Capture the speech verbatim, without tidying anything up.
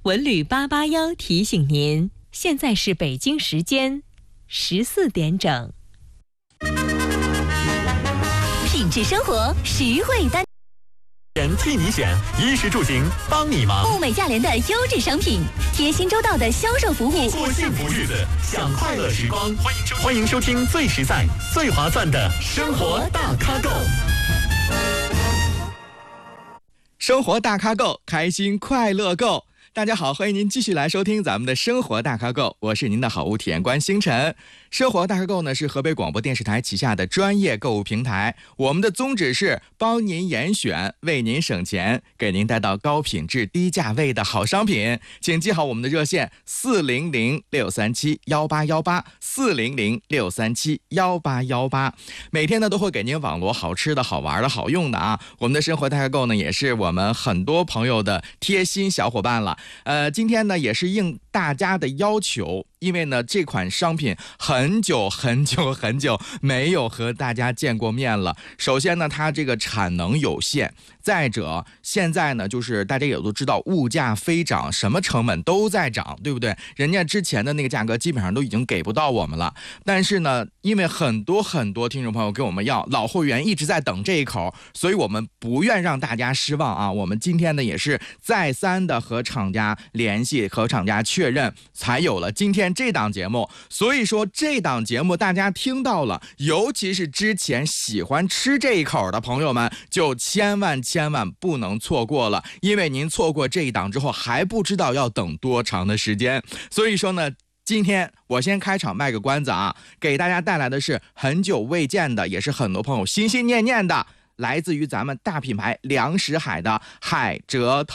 文旅八八幺提醒您，现在是北京时间十四点整。 品质生活，实惠单。 人替你选，衣食住行帮你忙。 物美价廉的优质商品，贴心周到的销售服务， 过幸福日子，享快乐时光。欢迎收欢迎收听最实在、最划算的生活大咖购。 生活大咖购，开心快乐购。大家好，欢迎您继续来收听咱们的生活大咖购，我是您的好物体验官星辰。生活大咖购呢是河北广播电视台旗下的专业购物平台，我们的宗旨是帮您严选，为您省钱，给您带到高品质低价位的好商品。请记好我们的热线四零零六三七幺八幺八四零零六三七幺八幺八，每天呢都会给您网罗好吃的好玩的好用的啊。我们的生活大咖购呢也是我们很多朋友的贴心小伙伴了。呃，今天呢也是应大家的要求，因为呢这款商品很久很久很久没有和大家见过面了。首先呢它这个产能有限，再者现在呢就是大家也都知道物价飞涨，什么成本都在涨，对不对？人家之前的那个价格基本上都已经给不到我们了，但是呢因为很多很多听众朋友跟我们要，老会员一直在等这一口，所以我们不愿让大家失望啊。我们今天呢也是再三的和厂家联系，和厂家确认，才有了今天这档节目。所以说这档节目大家听到了，尤其是之前喜欢吃这一口的朋友们，就千万千万不能错过了，因为您错过这一档之后还不知道要等多长的时间。所以说呢今天我先开场卖个关子啊，给大家带来的是很久未见的，也是很多朋友心心念念的，来自于咱们大品牌粮食海的海蜇头。